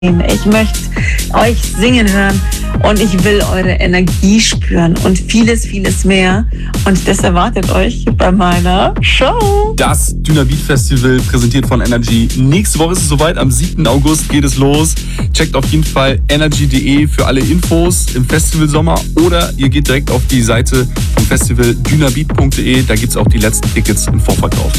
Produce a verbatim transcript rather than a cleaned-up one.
Ich möchte euch singen hören und ich will eure Energie spüren und vieles, vieles mehr. Und das erwartet euch bei meiner Show. Das Dynamit Festival, präsentiert von Energy. Nächste Woche ist es soweit, am siebten August geht es los. Checkt auf jeden Fall energy punkt de für alle Infos im Festivalsommer oder ihr geht direkt auf die Seite vom Festival dynamit punkt de. Da gibt es auch die letzten Tickets im Vorverkauf.